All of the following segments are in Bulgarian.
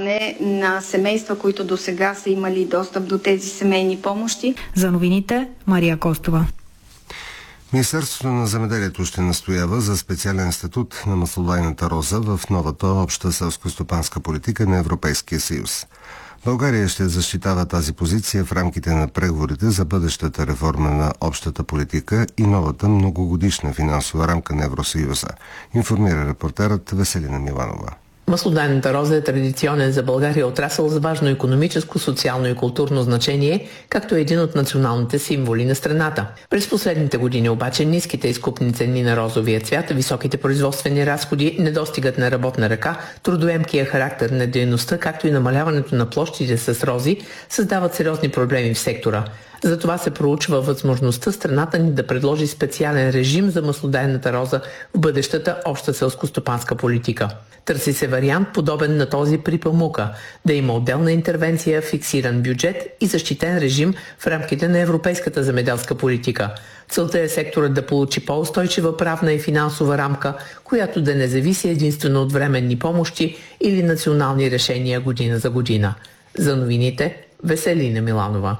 обединяване на семейства, които досега са имали достъп до тези семейни помощи. За новините Мария Костова. Министерството на земеделието ще настоява за специален статут на маслодайната роза в новата обща селскостопанска политика на Европейския съюз. България ще защитава тази позиция в рамките на преговорите за бъдещата реформа на общата политика и новата многогодишна финансова рамка на Евросъюза, информира репортерът Веселина Миланова. Маслодайната роза е традиционен за България отрасъл с важно икономическо, социално и културно значение, както е един от националните символи на страната. През последните години обаче ниските изкупни цени на розовия цвят, високите производствени разходи, недостигът на работна ръка, трудоемкия характер на дейността, както и намаляването на площите с рози създават сериозни проблеми в сектора. Затова се проучва възможността страната ни да предложи специален режим за маслодайната роза в бъдещата обща селскостопанска политика. Търси се вариант подобен на този при памука, да има отделна интервенция, фиксиран бюджет и защитен режим в рамките на европейската земеделска политика. Целта е секторът да получи по-устойчива правна и финансова рамка, която да не зависи единствено от временни помощи или национални решения година за година. За новините Веселина Миланова.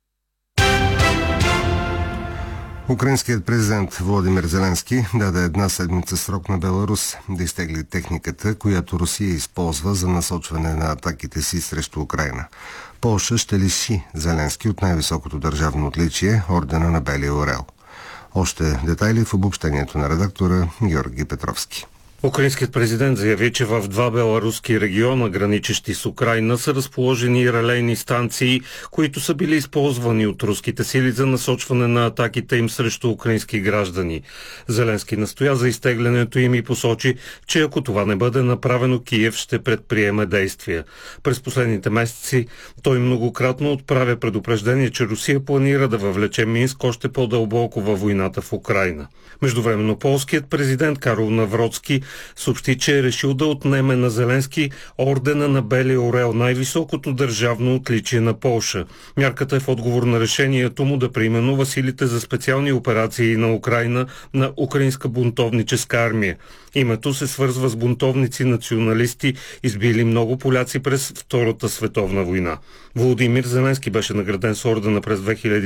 Украинският президент Володимир Зеленски даде една седмица срок на Беларус да изтегли техниката, която Русия използва за насочване на атаките си срещу Украйна. Полша ще лиши Зеленски от най-високото държавно отличие – ордена на Белия орел. Още детайли в обобщението на редактора Георги Петровски. Украинският президент заяви, че в два беларуски региона, граничещи с Украйна, са разположени релейни станции, които са били използвани от руските сили за насочване на атаките им срещу украински граждани. Зеленски настоя за изтеглянето им и посочи, че ако това не бъде направено, Киев ще предприеме действия. През последните месеци той многократно отправя предупреждение, че Русия планира да въвлече Минск още по-дълбоко във войната в Украйна. Междувременно полският президент Карол Навроцки съобщи, че е решил да отнеме на Зеленски ордена на Белия орел, най-високото държавно отличие на Полша. Мярката е в отговор на решението му да преименува силите за специални операции на Украйна на Украинска бунтовническа армия. Името се свързва с бунтовници националисти, избили много поляци през Втората световна война. Володимир Зеленски беше награден с ордена през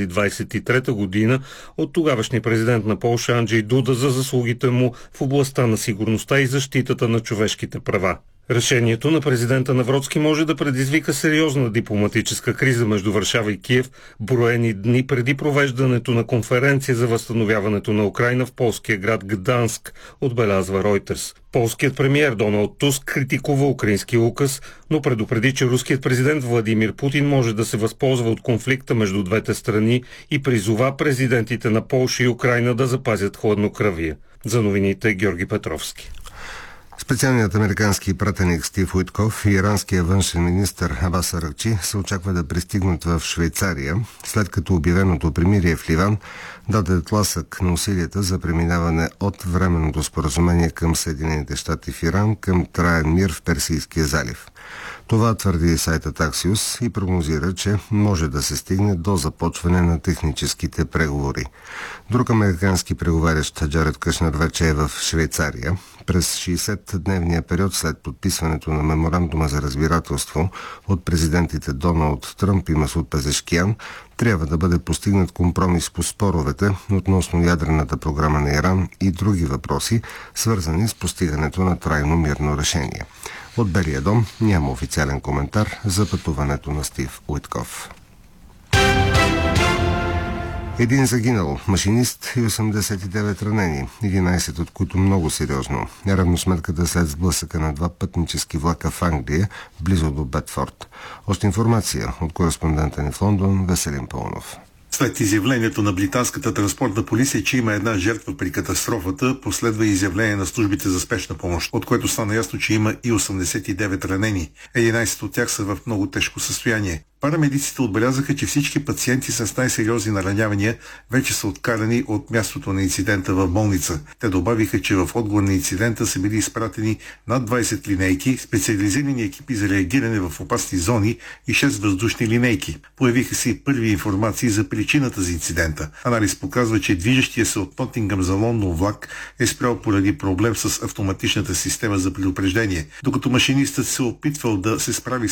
2023 година от тогавашния президент на Полша Анджей Дуда за заслугите му в областта на сигурността и защитата на човешките права. Решението на президента Навроцки може да предизвика сериозна дипломатическа криза между Варшава и Киев, броени дни преди провеждането на конференция за възстановяването на Украйна в полския град Гданск, отбелязва Ройтерс. Полският премиер Доналд Туск критикува украинския указ, но предупреди, че руският президент Владимир Путин може да се възползва от конфликта между двете страни и призова президентите на Полша и Украйна да запазят хладнокръвие. За новините Георги Петровски. Специалният американски пратеник Стив Уитков и иранския външен министър Абас Аракчи се очаква да пристигнат в Швейцария, след като обявеното примирие в Ливан даде тласък на усилията за преминаване от временното споразумение към Съединените щати в Иран към траен мир в Персийския залив. Това твърди сайта Axios и прогнозира, че може да се стигне до започване на техническите преговори. Друг американски преговарящ Джаред Кушнер вече е в Швейцария. През 60-дневния период след подписването на меморандума за разбирателство от президентите Доналд Тръмп и Масуд Пезешкиян трябва да бъде постигнат компромис по споровете относно ядрената програма на Иран и други въпроси, свързани с постигането на трайно мирно решение. От Белия дом няма официален коментар за пътуването на Стив Уитков. Един загинал машинист и 89 ранени, 11 от които много сериозно. Равносметката след сблъсъка на два пътнически влака в Англия, близо до Бетфорд. Още информация от кореспондента ни в Лондон Веселин Пълнов. След изявлението на британската транспортна полиция, че има една жертва при катастрофата, последва изявление на службите за спешна помощ, от което стана ясно, че има и 89 ранени. 11 от тях са в много тежко състояние. Парамедиците отбелязаха, че всички пациенти с най-сериозни наранявания вече са откарани от мястото на инцидента в болница. Те добавиха, че в отговор на инцидента са били изпратени над 20 линейки, специализирани екипи за реагиране в опасни зони и 6 въздушни линейки. Появиха се и първи информации за причината за инцидента. Анализ показва, че движещия се от Нотингъм за Лондон влак е спрял поради проблем с автоматичната система за предупреждение, докато машинистът се опитвал да се справи